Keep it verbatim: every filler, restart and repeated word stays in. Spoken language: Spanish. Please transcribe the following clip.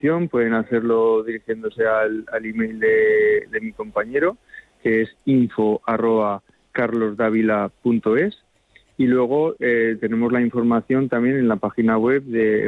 inscripción pueden hacerlo dirigiéndose al, al email de, de mi compañero, que es info arroba carlosdavila punto es, y luego eh, tenemos la información también en la página web de